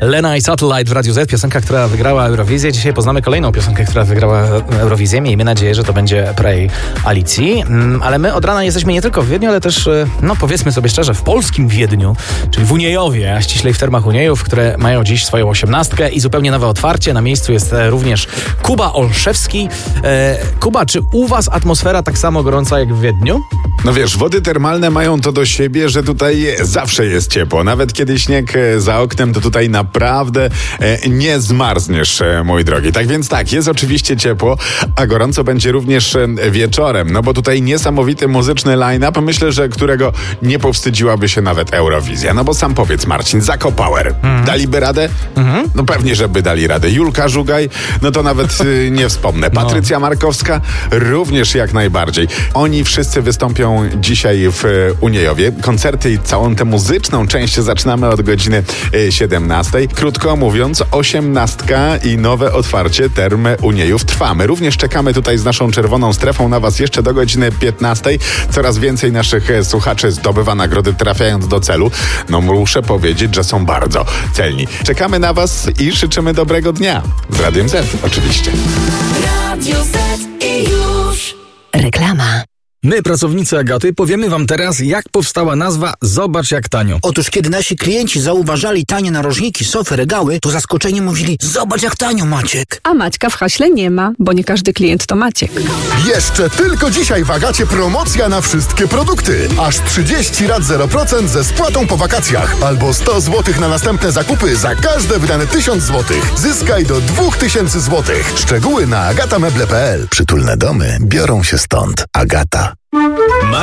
Lena i Satellite w Radiu Z, piosenka, która wygrała Eurowizję. Dzisiaj poznamy kolejną piosenkę, która wygrała Eurowizję. Miejmy nadzieję, że to będzie Pray Alicji. Ale my od rana jesteśmy nie tylko w Wiedniu, ale też, powiedzmy sobie szczerze, w polskim Wiedniu, czyli w Uniejowie, a ściślej w Termach Uniejów, które mają dziś swoją 18 i zupełnie nowe otwarcie. Na miejscu jest również Kuba Olszewski. Kuba, czy u was atmosfera tak samo gorąca jak w Wiedniu? No wiesz, wody termalne mają to do siebie, że tutaj zawsze jest ciepło. Nawet kiedy śnieg za oknem, to tutaj naprawdę nie zmarzniesz, mój drogi. Tak więc tak, jest oczywiście ciepło, a gorąco będzie również wieczorem. No bo tutaj niesamowity muzyczny line-up, myślę, że którego nie powstydziłaby się nawet Eurowizja. No bo sam powiedz, Marcin, Zako Power. Daliby radę? No pewnie, żeby dali radę. Julka Żugaj, no to nawet nie wspomnę. Patrycja Markowska również jak najbardziej. Oni wszyscy wystąpią dzisiaj w Uniejowie. Koncerty i całą tę muzyczną część zaczynamy od godziny 17. Krótko mówiąc, 18 i nowe otwarcie Term Uniejów trwa. My również czekamy tutaj z naszą czerwoną strefą na was jeszcze do godziny 15. Coraz więcej naszych słuchaczy zdobywa nagrody, trafiając do celu. No muszę powiedzieć, że są bardzo celni. Czekamy na was i życzymy dobrego dnia. Z Radiem Z oczywiście. Radio Z i już. Reklama. My, pracownicy Agaty, powiemy wam teraz, jak powstała nazwa Zobacz jak tanio. Otóż kiedy nasi klienci zauważali tanie narożniki, sofy, regały, to zaskoczeni mówili: zobacz jak tanio, Maciek. A Maćka w haśle nie ma, bo nie każdy klient to Maciek. Jeszcze tylko dzisiaj w Agacie promocja na wszystkie produkty. Aż 30 rat 0% ze spłatą po wakacjach. Albo 100 zł na następne zakupy za każde wydane 1000 zł. Zyskaj do 2000 zł. Szczegóły na agatameble.pl. Przytulne domy biorą się stąd. Agata.